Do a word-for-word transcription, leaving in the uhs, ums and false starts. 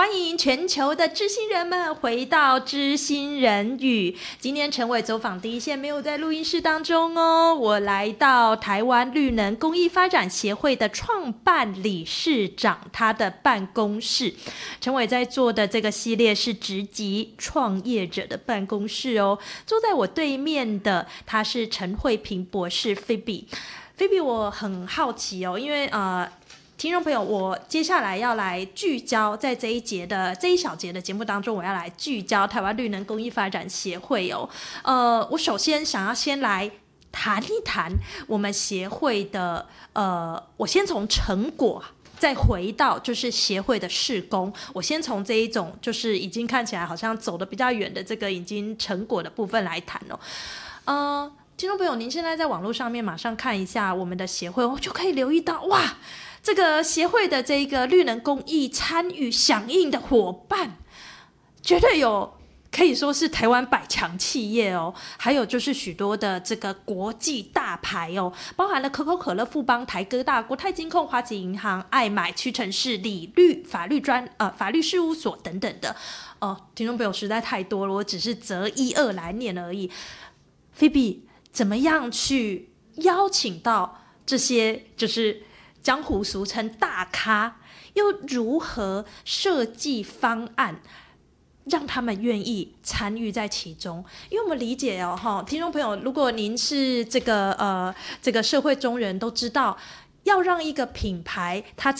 欢迎全球的知心人们回到知心人语。今天陈伟走访第一线，没有在录音室当中哦，我来到台湾绿能公益发展协会的创办理事长他的办公室。陈伟在做的这个系列是直击创业者的办公室哦。坐在我对面的他是陈慧萍博士 Phoebe。Phoebe， 我很好奇哦，因为呃。听众朋友，我接下来要来聚焦在这一节的这一小节的节目当中，我要来聚焦台湾绿能公益发展协会哦。呃，我首先想要先来谈一谈我们协会的呃，我先从成果。再回到就是协会的事工，我先从这一种就是已经看起来好像走得比较远的这个已经成果的部分来谈哦。呃，听众朋友，您现在在网络上面马上看一下我们的协会，我就可以留意到哇。这个协会的这个绿能公益参与响应的伙伴，绝对有可以说是台湾百强企业哦，还有就是许多的这个国际大牌哦，包含了可口可乐、富邦、台哥大、国泰金控、花旗银行、爱买、屈臣氏、理律法律专呃法律事务所等等的哦，听众朋友实在太多了，我只是择一二来念而已。Phoebe 怎么样去邀请到这些就是江湖俗称大咖，又如何设计方案让他们愿意参与在其中？因为我们理解哦，听众朋友，如果您是这个呃这个社会中人，都知道要让一个品牌它